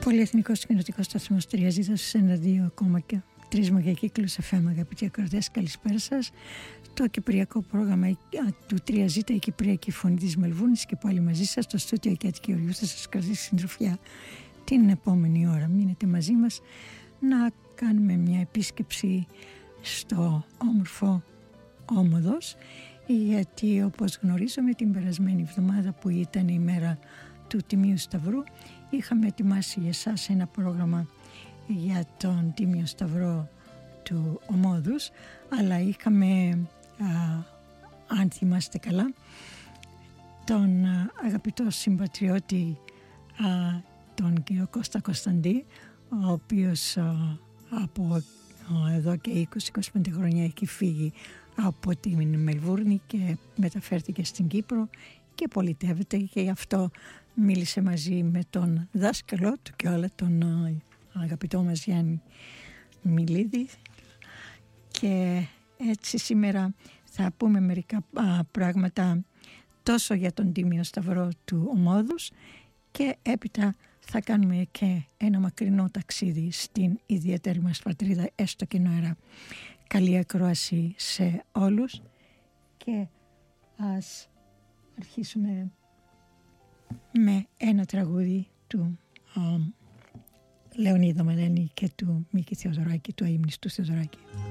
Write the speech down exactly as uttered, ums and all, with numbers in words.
Πολυεθνικός κοινοτικός σταθμός Τριαζίδας στους ένα δύο ακόμα και τρεις μεγακύκλους εφ εμ, αγαπητοί ακροατές, καλησπέρα σας. Το κυπριακό πρόγραμμα του Τριαζίτα, η Κυπριακή Φωνή της Μελβούρνης, και πάλι μαζί σας στο στούντιο η Κιάτη Γεωργιού θα σας κρατήσει συντροφιά την επόμενη ώρα. Μείνετε μαζί μας να κάνουμε μια επίσκεψη στο όμορφο Όμοδος, γιατί όπως γνωρίζουμε την περασμένη εβδομάδα που ήταν η μέρα του Τιμίου Σταυρού είχαμε ετοιμάσει για εσάς ένα πρόγραμμα για τον Τίμιο Σταυρό του Ομόδους, αλλά είχαμε, α, αν θυμάστε καλά, τον α, αγαπητό συμπατριώτη, α, τον κύριο Κώστα Κωνσταντή, ο οποίος α, από α, εδώ και είκοσι με είκοσι πέντε χρόνια έχει φύγει από τη Μελβούρνη και μεταφέρθηκε στην Κύπρο και πολιτεύεται, και γι' αυτό μίλησε μαζί με τον δάσκαλό του και όλα, τον α, αγαπητό μας Γιάννη Μιλίδη, και έτσι σήμερα θα πούμε μερικά α, πράγματα τόσο για τον Τίμιο Σταυρό του Ομόδους, και έπειτα θα κάνουμε και ένα μακρινό ταξίδι στην ιδιαίτερη μας πατρίδα, έστω και νοερά. Καλή ακρόαση σε όλους, και ας αρχίσουμε με ένα τραγούδι του α, Λεωνίδα Μαλένη και του Μίκη Θεοδωράκη, του αείμνηστου Θεοδωράκη.